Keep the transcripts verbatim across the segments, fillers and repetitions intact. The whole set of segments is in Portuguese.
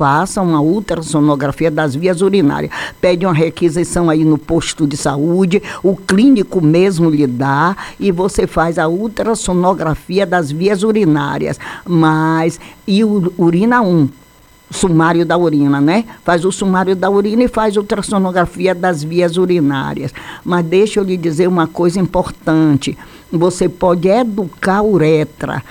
faça uma ultrassonografia das vias urinárias. Pede uma requisição aí no posto de saúde, o clínico mesmo lhe dá e você faz a ultrassonografia das vias urinárias. Mas, e o urina um, sumário da urina, né? Faz o sumário da urina e faz ultrassonografia das vias urinárias. Mas deixa eu lhe dizer uma coisa importante. Você pode educar a uretra,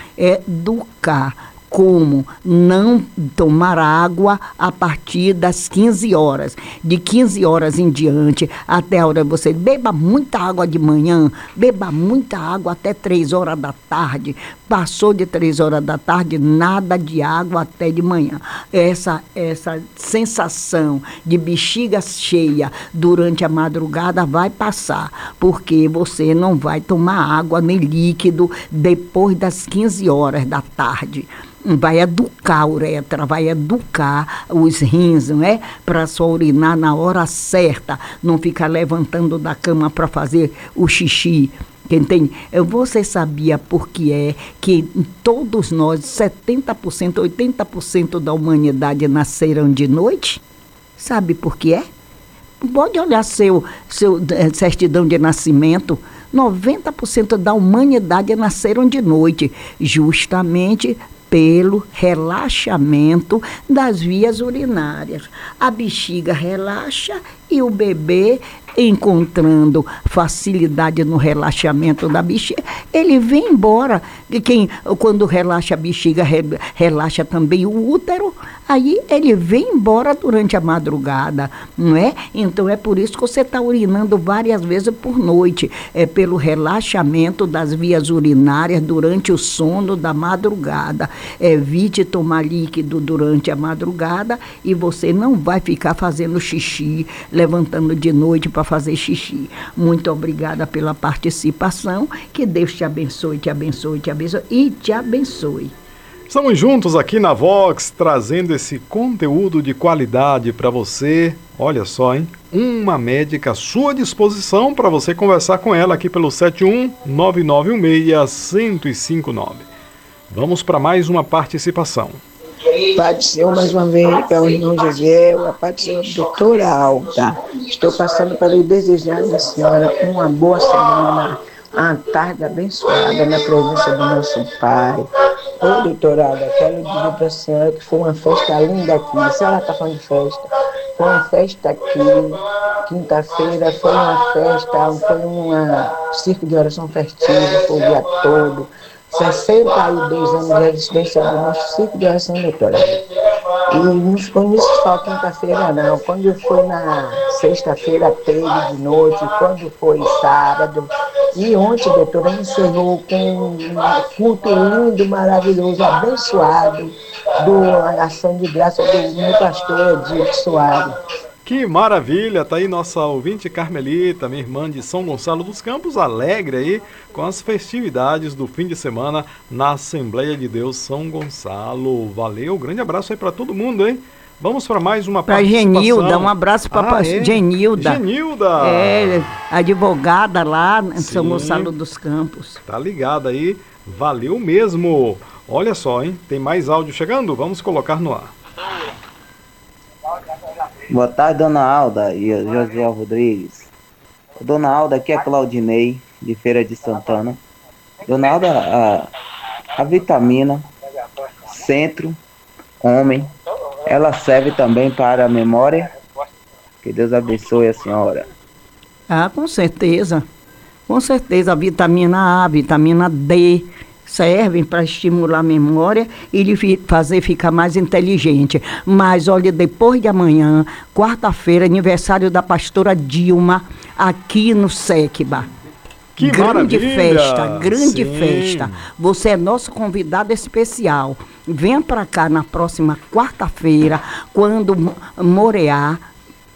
educar como não tomar água a partir das quinze horas. De quinze horas em diante, até a hora você beba muita água de manhã, beba muita água até três horas da tarde. Passou de três horas da tarde, nada de água até de manhã. Essa, essa sensação de bexiga cheia durante a madrugada vai passar, porque você não vai tomar água nem líquido depois das quinze horas da tarde. Vai educar a uretra, vai educar os rins, não é? Para só urinar na hora certa, não ficar levantando da cama para fazer o xixi. Entende? Você sabia por que é que todos nós, setenta por cento, oitenta por cento da humanidade nasceram de noite? Sabe por que é? Pode olhar seu, seu é, certidão de nascimento. noventa por cento da humanidade nasceram de noite, justamente pelo relaxamento das vias urinárias. A bexiga relaxa e o bebê, encontrando facilidade no relaxamento da bexiga, ele vem embora. E quem, quando relaxa a bexiga, re, relaxa também o útero, aí ele vem embora durante a madrugada, não é? Então é por isso que você está urinando várias vezes por noite, é pelo relaxamento das vias urinárias durante o sono da madrugada. Evite tomar líquido durante a madrugada e você não vai ficar fazendo xixi, levantando de noite para fazer xixi. Muito obrigada pela participação, que Deus te abençoe, te abençoe, te abençoe e te abençoe. Estamos juntos aqui na Vox, trazendo esse conteúdo de qualidade para você. Olha só, hein? Uma médica à sua disposição para você conversar com ela aqui pelo sete um nove nove um seis, um zero cinco nove. Vamos para mais uma participação. Pai do Senhor, mais uma vez, para o irmão José, a Pai do Senhor, doutora Alta. Estou passando para lhe desejar, minha senhora, uma boa semana, uma tarde abençoada na presença do nosso Pai. Ô, doutora Alta, quero dizer para a senhora que foi uma festa linda aqui. A senhora está falando de festa. Foi uma festa aqui, quinta-feira, foi uma festa, foi um circo de oração festiva, foi o dia todo. sessenta e dois anos de existência do nosso circo de oração, doutora. E não ficou nisso só quinta-feira, não. Quando foi na sexta-feira, teve de noite, quando foi sábado. E ontem, doutora, encerrou com um culto lindo, maravilhoso, abençoado, da ação de graça do meu pastor Edilson Soares. Que maravilha, tá aí nossa ouvinte Carmelita, minha irmã de São Gonçalo dos Campos, alegre aí com as festividades do fim de semana na Assembleia de Deus São Gonçalo. Valeu, grande abraço aí para todo mundo, hein? Vamos para mais uma pra participação. Para Genilda, um abraço para ah, é? Genilda. Genilda! É, advogada lá em Sim. São Gonçalo dos Campos. Tá ligada aí, valeu mesmo. Olha só, hein? Tem mais áudio chegando? Vamos colocar no ar. Boa tarde, dona Alda e José Rodrigues. Dona Alda, aqui é Claudinei, de Feira de Santana. Dona Alda, a, a vitamina Centro Homem, ela serve também para a memória? Que Deus abençoe a senhora. Ah, com certeza. Com certeza, a vitamina A, a vitamina D servem para estimular a memória e lhe fi- fazer ficar mais inteligente. Mas, olha, depois de amanhã, quarta-feira, aniversário da pastora Dilma, aqui no Sequiba. Que grande maravilha! festa, grande Sim. festa. Você é nosso convidado especial. Venha para cá na próxima quarta-feira, quando Mo- Moreá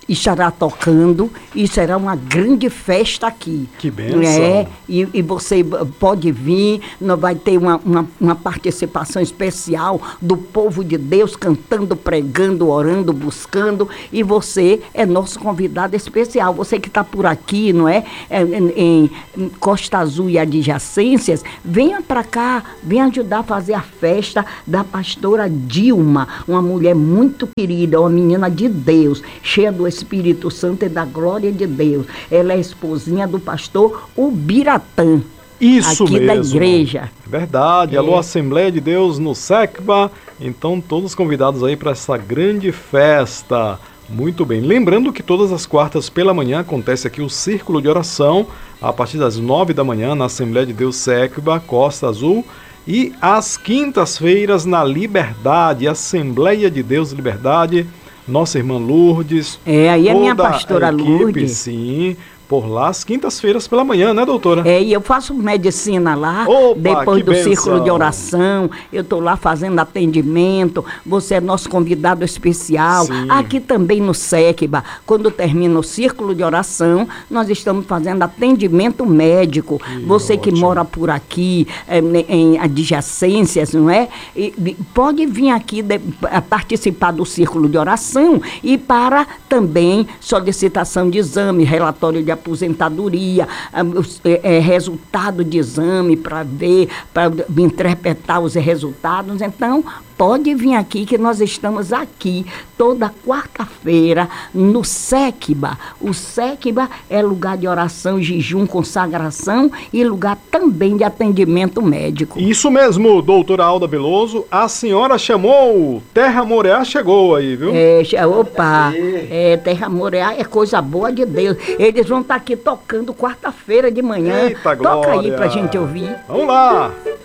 estará tocando e será uma grande festa aqui. Que bênção. É, e, e você pode vir, não vai ter uma, uma, uma participação especial do povo de Deus cantando, pregando, orando, buscando, e você é nosso convidado especial. Você que está por aqui, não é? é em, em Costa Azul e adjacências, venha para cá, venha ajudar a fazer a festa da pastora Dilma, uma mulher muito querida, uma menina de Deus, cheia do Espírito Santo e da glória de Deus. Ela é esposinha do pastor Ubiratã. Isso aqui mesmo. da igreja. É verdade. É. Alô, Assembleia de Deus no SECBA. Então, todos convidados aí para essa grande festa. Muito bem. Lembrando que todas as quartas pela manhã acontece aqui o Círculo de Oração, a partir das nove da manhã, na Assembleia de Deus SECBA, Costa Azul. E às quintas-feiras, na Liberdade, Assembleia de Deus Liberdade, nossa irmã Lourdes. É, aí é minha toda pastora a equipe, Lourdes. Sim, por lá, às quintas-feiras pela manhã, né, doutora? É, e eu faço medicina lá, Opa, depois que do benção. círculo de oração, eu estou lá fazendo atendimento, você é nosso convidado especial. Sim. Aqui também no SECBA, quando termina o círculo de oração, nós estamos fazendo atendimento médico. Que você que ótimo. mora por aqui, é, em adjacências, não é? E, e pode vir aqui de, a participar do círculo de oração e para também solicitação de exame, relatório de aposentadoria, é, é, resultado de exame para ver, para interpretar os resultados. Então, pode vir aqui que nós estamos aqui toda quarta-feira no SECBA. O SECBA é lugar de oração, jejum, consagração e lugar também de atendimento médico. Isso mesmo, doutora Alda Veloso. A senhora chamou, Terra Moreá chegou aí, viu? É, opa, é, Terra Moreá é coisa boa de Deus. Eles vão estar aqui tocando quarta-feira de manhã. Eita, Toca aí glória. pra gente ouvir. Vamos lá.